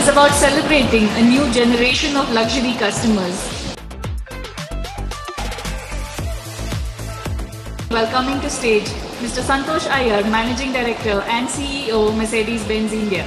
is about celebrating a new generation of luxury customers. Welcoming to stage Mr. Santosh Iyer, Managing Director and CEO, Mercedes-Benz India.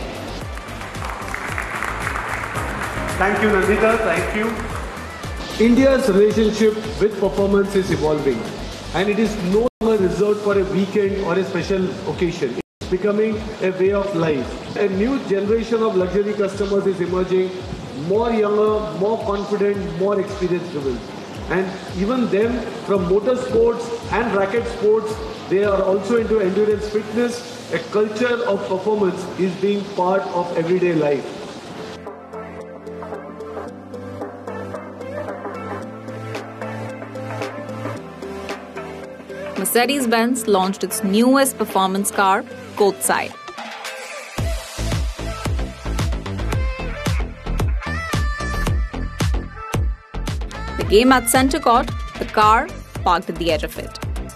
Thank you, Nandita. Thank you. India's relationship with performance is evolving, and it is no longer reserved for a weekend or a special occasion. It's becoming a way of life. A new generation of luxury customers is emerging, more younger, more confident, more experience-driven. And even them, from motorsports and racket sports, they are also into endurance fitness. A culture of performance is being part of everyday life. Mercedes-Benz launched its newest performance car, Courtside. The game at centre court, the car parked at the edge of it.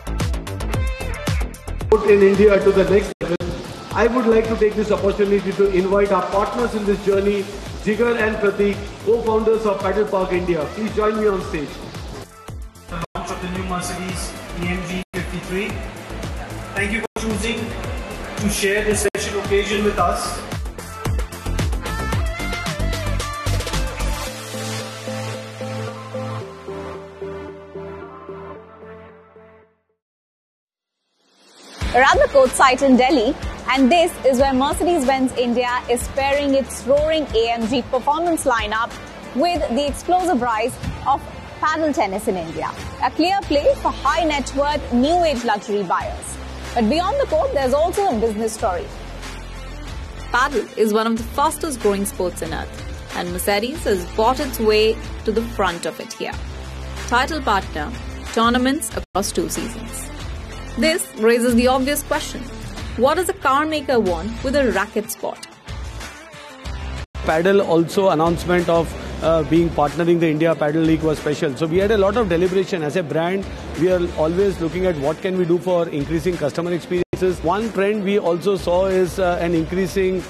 In India to the next level, I would like to take this opportunity to invite our partners in this journey, Jigar and Pratik, co-founders of Paddle Park India. Please join me on stage. The launch of the new Mercedes AMG 53. Thank you for choosing to share this special occasion with us. We're at the Courtside in Delhi, and this is where Mercedes-Benz India is pairing its roaring AMG performance lineup with the explosive rise of paddle tennis in India, a clear play for high net worth, new age luxury buyers. But beyond the court, there's also a business story. Paddle is one of the fastest growing sports on earth, and Mercedes has bought its way to the front of it here. Title partner, tournaments across 2 seasons. This raises the obvious question: what does a car maker want with a racket sport? Paddle also announcement of being partnering the India Paddle League was special. So we had a lot of deliberation. As a brand, we are always looking at what can we do for increasing customer experiences. One trend we also saw is an increasing,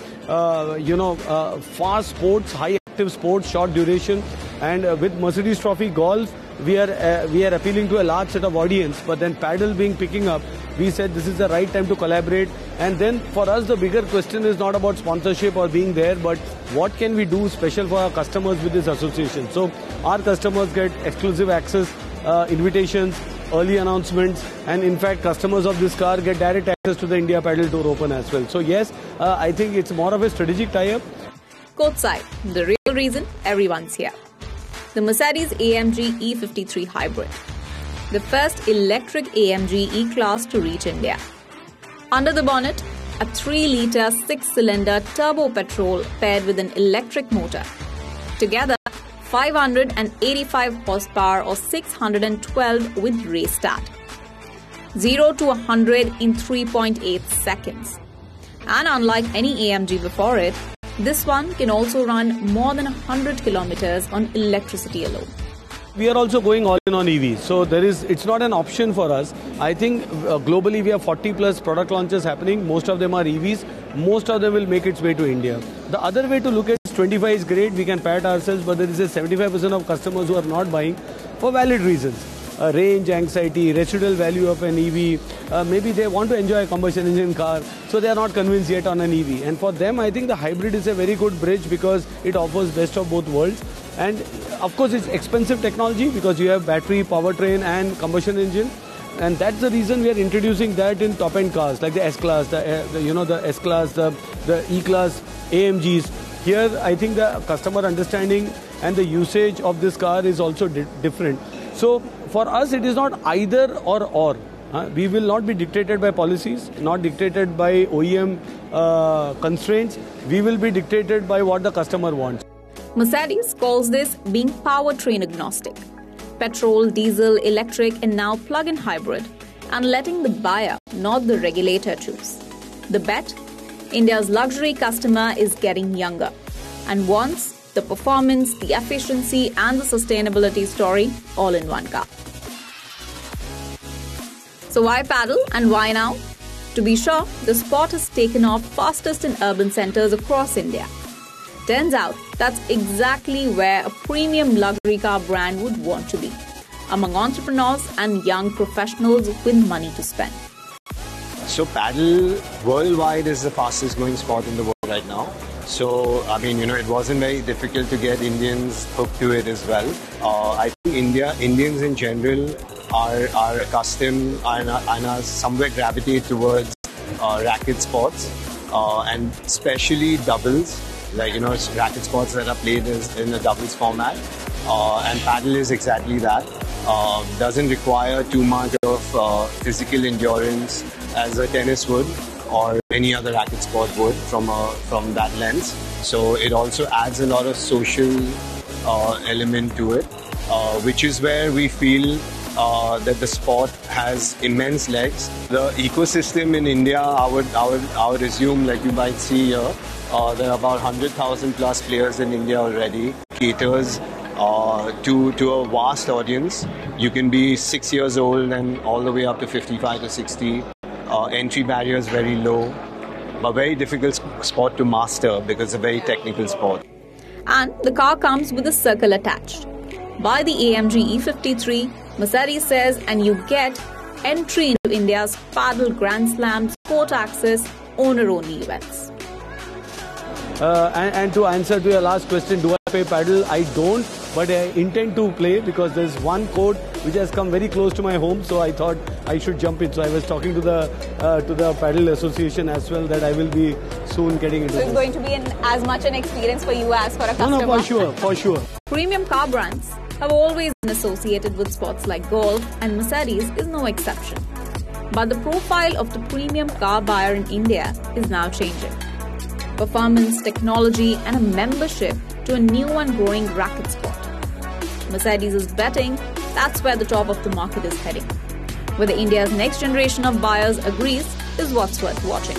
fast sports, high active sports, short duration. And with Mercedes Trophy Golf, we are appealing to a large set of audience. But then paddle picking up, we said this is the right time to collaborate. And then for us, the bigger question is not about sponsorship or being there, but what can we do special for our customers with this association? So our customers get exclusive access, invitations, early announcements, and in fact customers of this car get direct access to the India Paddle Tour Open as well. So yes, I think it's more of a strategic tie-up. Courtside, the real reason everyone's here. The Mercedes AMG E53 Hybrid, the first electric AMG E-Class to reach India. Under the bonnet, a 3-litre 6-cylinder turbo petrol paired with an electric motor. Together, 585 horsepower or 612 with race start. 0 to 100 in 3.8 seconds. And unlike any AMG before it, this one can also run more than 100 kilometers on electricity alone. We are also going all in on EVs. So it's not an option for us. I think globally we have 40 plus product launches happening. Most of them are EVs. Most of them will make its way to India. The other way to look at 25 is great. We can pat ourselves, but there is a 75% of customers who are not buying for valid reasons. Range anxiety, residual value of an EV, maybe they want to enjoy a combustion engine car, so they are not convinced yet on an EV. And for them, I think the hybrid is a very good bridge because it offers best of both worlds. And of course, it's expensive technology because you have battery, powertrain and combustion engine. And that's the reason we are introducing that in top-end cars like the S-Class, the S-Class, the E-Class, AMGs. Here, I think the customer understanding and the usage of this car is also different. So for us, it is not either or. We will not be dictated by policies, not dictated by OEM constraints. We will be dictated by what the customer wants. Mercedes calls this being powertrain agnostic. Petrol, diesel, electric and now plug-in hybrid, and letting the buyer, not the regulator, choose. The bet? India's luxury customer is getting younger and wants the performance, the efficiency and the sustainability story all in one car. So why paddle and why now? To be sure, the sport has taken off fastest in urban centers across India. Turns out that's exactly where a premium luxury car brand would want to be, among entrepreneurs and young professionals with money to spend. So paddle worldwide is the fastest growing sport in the world right now. So, I mean, it wasn't very difficult to get Indians hooked to it as well. I think Indians in general are accustomed and are somewhere gravitate towards racket sports and especially doubles, like, racket sports that are played in a doubles format. And paddle is exactly that. Doesn't require too much of physical endurance as a tennis would or any other racket sport would from that lens. So it also adds a lot of social element to it, which is where we feel that the sport has immense legs. The ecosystem in India, I would assume, like you might see here, there are about 100,000 plus players in India already. Caters to a vast audience. You can be 6 years old and all the way up to 55 to 60. Entry barrier is very low, but very difficult sport to master because it's a very technical sport. And the car comes with a circle attached. Buy the AMG E53, Mercedes says, and you get entry into India's paddle Grand Slam sport access owner-only events. And to answer to your last question, do I play paddle? I don't, but I intend to play because there's one court which has come very close to my home, so I thought I should jump in. So I was talking to the Paddle Association as well that I will be soon getting into. So it's going to be as much an experience for you as for a customer. No, for sure. Premium car brands have always been associated with sports like golf, and Mercedes is no exception. But the profile of the premium car buyer in India is now changing. Performance, technology, and a membership to a new and growing racket sport. Mercedes is betting that's where the top of the market is heading. Whether India's next generation of buyers agrees is what's worth watching.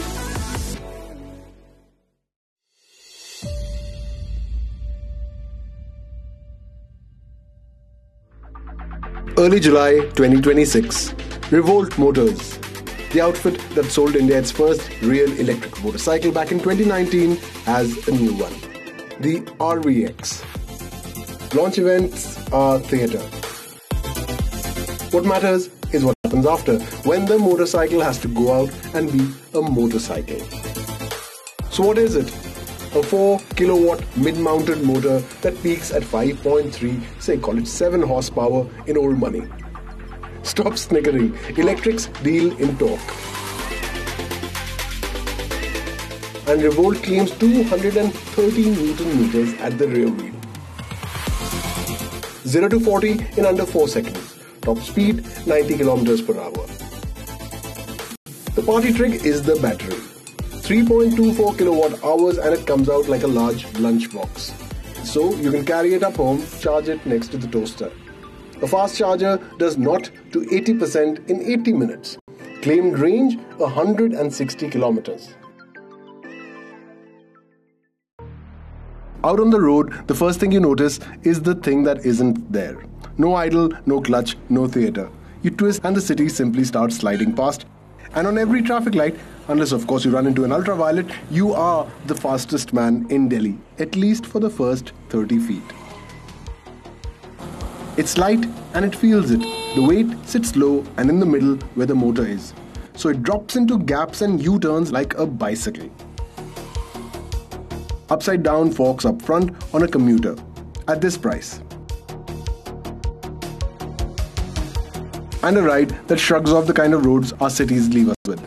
Early July 2026, Revolt Motors, the outfit that sold India its first real electric motorcycle back in 2019, has a new one, the RVX. Launch events are theatre. What matters is what happens after, when the motorcycle has to go out and be a motorcycle. So what is it? A 4 kilowatt mid-mounted motor that peaks at 5.3, say call it 7 horsepower in old money. Stop snickering. Electrics deal in torque. And Revolt claims 230 Newton meters at the rear wheel. 0 to 40 in under 4 seconds. Top speed 90 kilometers per hour. The party trick is the battery. 3.24 kilowatt hours, and it comes out like a large lunchbox. So you can carry it up home, charge it next to the toaster. A fast charger does 0 to 80% in 80 minutes. Claimed range 160 kilometers. Out on the road, the first thing you notice is the thing that isn't there. No idle, no clutch, no theatre. You twist and the city simply starts sliding past. And on every traffic light, unless of course you run into an ultraviolet, you are the fastest man in Delhi, at least for the first 30 feet. It's light and it feels it. The weight sits low and in the middle where the motor is. So it drops into gaps and U-turns like a bicycle. Upside down forks up front on a commuter at this price. And a ride that shrugs off the kind of roads our cities leave us with.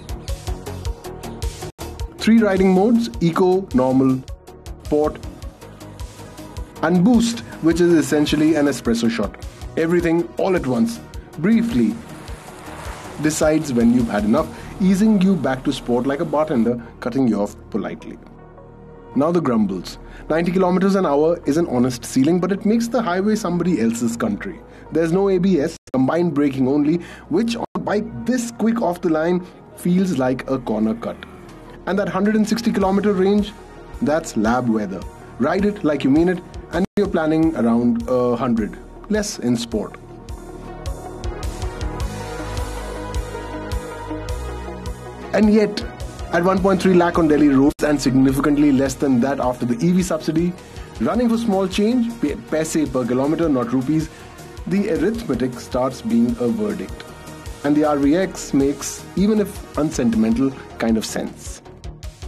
3 riding modes: Eco, Normal, Sport, and Boost, which is essentially an espresso shot. Everything all at once, briefly, decides when you've had enough, easing you back to sport like a bartender cutting you off politely. Now the grumbles. 90 kilometers an hour is an honest ceiling, but it makes the highway somebody else's country. There's no ABS, combined braking only, which on a bike this quick off the line feels like a corner cut. And that 160 kilometer range, that's lab weather. Ride it like you mean it, and you're planning around 100, less in sport. And yet, At 1.3 lakh on Delhi roads and significantly less than that after the EV subsidy, running for small change, paise per kilometer, not rupees, the arithmetic starts being a verdict. And the RVX makes, even if unsentimental, kind of sense.